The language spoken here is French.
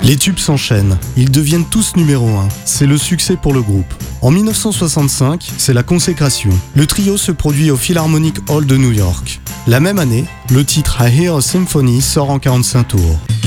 Les tubes s'enchaînent, ils deviennent tous numéro 1. C'est le succès pour le groupe. En 1965, c'est la consécration. Le trio se produit au Philharmonic Hall de New York. La même année, le titre I Hear a Symphony sort en 45 tours.